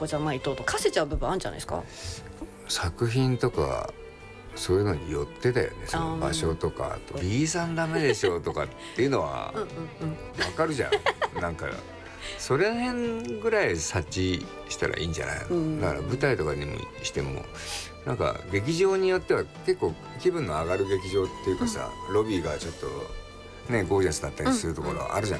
こじゃないととかせちゃう部分あるんじゃないですか。 作品とかそういうのによってだよね。その場所とかあと B さんダメでしょとかっていうのは分かるじゃん。なんかそれ辺ぐらい察知したらいいんじゃないの。だから舞台とかにもしてもなんか劇場によっては結構気分の上がる劇場っていうかさ、ロビーがちょっとねゴージャスだったりするところあるじゃ